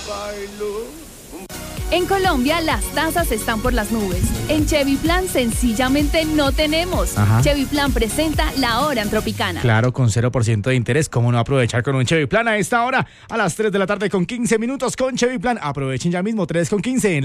En Colombia las tasas están por las nubes. En Chevy Plan sencillamente no tenemos. Ajá. Chevy Plan presenta La Hora en Tropicana. Claro, con 0% de interés. ¿Cómo no aprovechar con un Chevy Plan a esta hora? A las 3 de la tarde con 15 minutos con Chevy Plan. Aprovechen ya mismo, 3 con 15 en